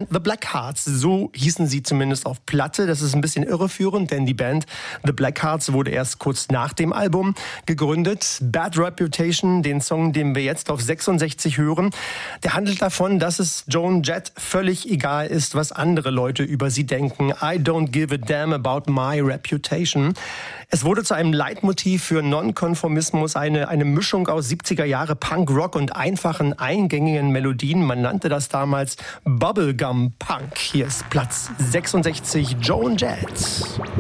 The Blackhearts, so hießen sie zumindest auf Platte. Das ist ein bisschen irreführend, denn die Band The Blackhearts wurde erst kurz nach dem Album gegründet. Bad Reputation, den Song, den wir jetzt auf 66 hören, der handelt davon, dass es Joan Jett völlig egal ist, was andere Leute über sie denken. I don't give a damn about my reputation. Es wurde zu einem Leitmotiv für Nonkonformismus, eine Mischung aus 70er Jahre Punk-Rock und einfachen, eingängigen Melodien. Man nannte das damals Bubblegum Punk. Hier ist Platz 66, Joan Jett.